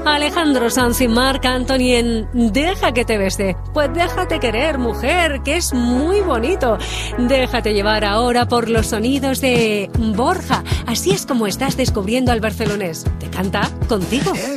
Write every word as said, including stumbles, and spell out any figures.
Alejandro Sanz y Marc Anthony en Deja que te bese. Pues déjate querer, mujer, que es muy bonito. Déjate llevar ahora por los sonidos de Borja. Así es como estás descubriendo al barcelonés. Te canta contigo.